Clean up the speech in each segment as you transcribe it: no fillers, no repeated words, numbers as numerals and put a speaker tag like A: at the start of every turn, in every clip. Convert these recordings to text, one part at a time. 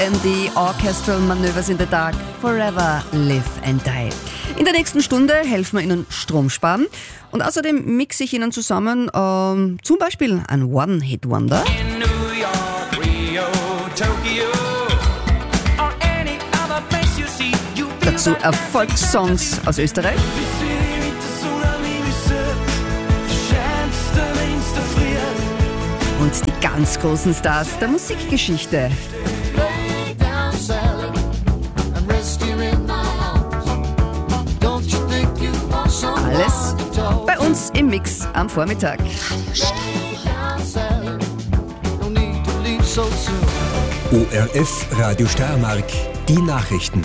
A: again, the orchestral maneuvers in the dark, forever live and die. In der nächsten Stunde helfen wir Ihnen Strom sparen und außerdem mixe ich Ihnen zusammen zum Beispiel ein One-Hit-Wonder.
B: In New York, Rio, Tokyo, or any other place you see, you feel
A: Dazu Erfolgssongs aus Österreich. Und die ganz großen Stars der Musikgeschichte. Alles bei uns im Mix am Vormittag.
C: ORF Radio Steiermark, die Nachrichten.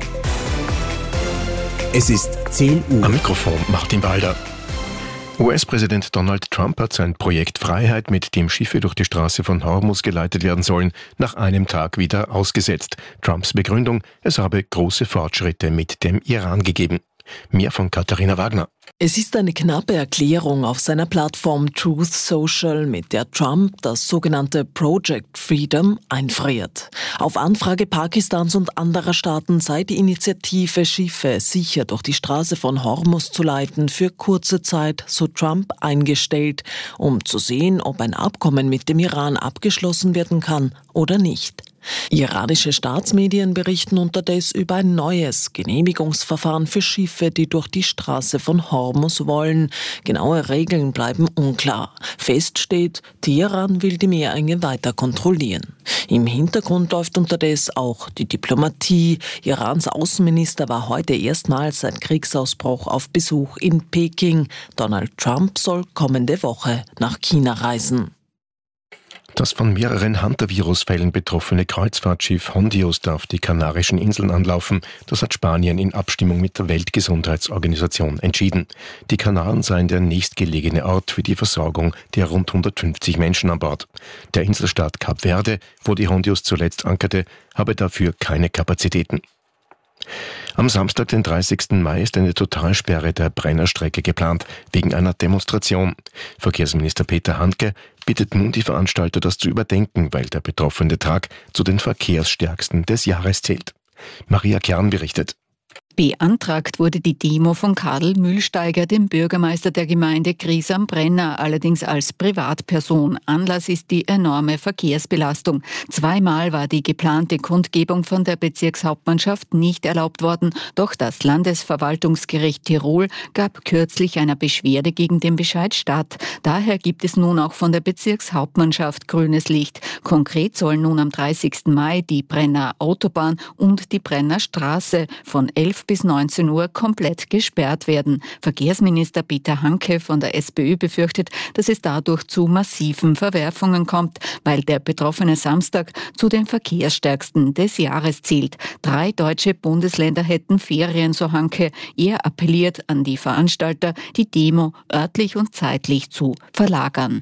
C: Es ist 10 Uhr.
D: Am Mikrofon Martin Walder. US-Präsident Donald Trump hat sein Projekt Freiheit, mit dem Schiffe durch die Straße von Hormuz geleitet werden sollen, nach einem Tag wieder ausgesetzt. Trumps Begründung, es habe große Fortschritte mit dem Iran gegeben. Mehr von Katharina Wagner.
E: Es ist eine knappe Erklärung auf seiner Plattform Truth Social, mit der Trump das sogenannte Project Freedom einfriert. Auf Anfrage Pakistans und anderer Staaten sei die Initiative, Schiffe sicher durch die Straße von Hormuz zu leiten, für kurze Zeit, so Trump, eingestellt, um zu sehen, ob ein Abkommen mit dem Iran abgeschlossen werden kann oder nicht. Iranische Staatsmedien berichten unterdessen über ein neues Genehmigungsverfahren für Schiffe, die durch die Straße von Hormuz wollen. Genaue Regeln bleiben unklar. Fest steht, Teheran will die Meerenge weiter kontrollieren. Im Hintergrund läuft unterdessen auch die Diplomatie. Irans Außenminister war heute erstmals seit Kriegsausbruch auf Besuch in Peking. Donald Trump soll kommende Woche nach China reisen.
D: Das von mehreren Hunter-Virus-Fällen betroffene Kreuzfahrtschiff Hondios darf die Kanarischen Inseln anlaufen. Das hat Spanien in Abstimmung mit der Weltgesundheitsorganisation entschieden. Die Kanaren seien der nächstgelegene Ort für die Versorgung der rund 150 Menschen an Bord. Der Inselstaat Kap Verde, wo die Hondios zuletzt ankerte, habe dafür keine Kapazitäten. Am Samstag, den 30. Mai, ist eine Totalsperre der Brennerstrecke geplant, wegen einer Demonstration. Verkehrsminister Peter Handke bittet nun die Veranstalter, das zu überdenken, weil der betroffene Tag zu den verkehrsstärksten des Jahres zählt. Maria Kern berichtet.
F: Beantragt wurde die Demo von Karl Mühlsteiger, dem Bürgermeister der Gemeinde Gries am Brenner, allerdings als Privatperson. Anlass ist die enorme Verkehrsbelastung. Zweimal war die geplante Kundgebung von der Bezirkshauptmannschaft nicht erlaubt worden, doch das Landesverwaltungsgericht Tirol gab kürzlich einer Beschwerde gegen den Bescheid statt. Daher gibt es nun auch von der Bezirkshauptmannschaft grünes Licht. Konkret sollen nun am 30. Mai die Brenner Autobahn und die Brenner Straße von 11 bis 19 Uhr komplett gesperrt werden. Verkehrsminister Peter Handke von der SPÖ befürchtet, dass es dadurch zu massiven Verwerfungen kommt, weil der betroffene Samstag zu den verkehrsstärksten des Jahres zählt. 3 deutsche Bundesländer hätten Ferien, so Handke. Er appelliert an die Veranstalter, die Demo örtlich und zeitlich zu verlagern.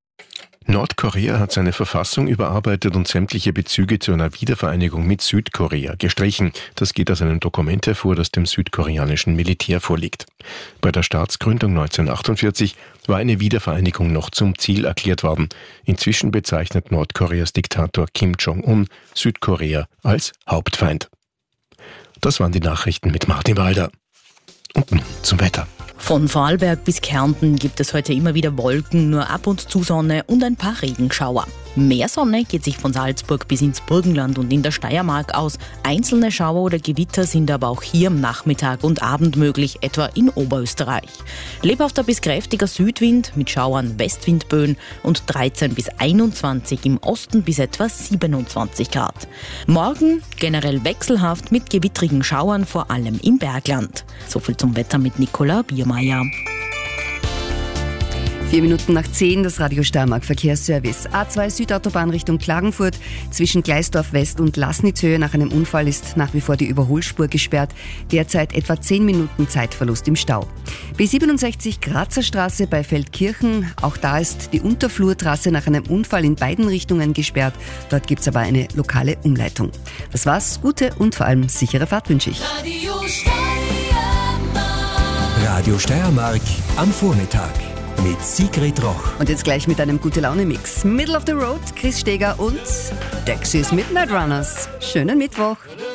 D: Nordkorea hat seine Verfassung überarbeitet und sämtliche Bezüge zu einer Wiedervereinigung mit Südkorea gestrichen. Das geht aus einem Dokument hervor, das dem südkoreanischen Militär vorliegt. Bei der Staatsgründung 1948 war eine Wiedervereinigung noch zum Ziel erklärt worden. Inzwischen bezeichnet Nordkoreas Diktator Kim Jong-un Südkorea als Hauptfeind. Das waren die Nachrichten mit Martin Walder. Und nun zum Wetter.
G: Von Vorarlberg bis Kärnten gibt es heute immer wieder Wolken, nur ab und zu Sonne und ein paar Regenschauer. Mehr Sonne geht sich von Salzburg bis ins Burgenland und in der Steiermark aus. Einzelne Schauer oder Gewitter sind aber auch hier am Nachmittag und Abend möglich, etwa in Oberösterreich. Lebhafter bis kräftiger Südwind mit Schauern, Westwindböen und 13 bis 21 im Osten bis etwa 27 Grad. Morgen generell wechselhaft mit gewittrigen Schauern, vor allem im Bergland. Soviel zum Wetter mit Nicola Biermeier.
A: 4 Minuten nach 10, das Radio Steiermark Verkehrsservice. A2 Südautobahn Richtung Klagenfurt. Zwischen Gleisdorf West und Laßnitzhöhe nach einem Unfall ist nach wie vor die Überholspur gesperrt. Derzeit etwa 10 Minuten Zeitverlust im Stau. B67 Grazer Straße bei Feldkirchen. Auch da ist die Unterflurtrasse nach einem Unfall in beiden Richtungen gesperrt. Dort gibt es aber eine lokale Umleitung. Das war's. Gute und vor allem sichere Fahrt wünsche ich.
C: Radio Steiermark am Vormittag. mit Sigrid Roch.
A: Und jetzt gleich mit einem Gute-Laune-Mix. Middle of the Road, Chris Steger und Dexys Midnight Runners. Schönen Mittwoch.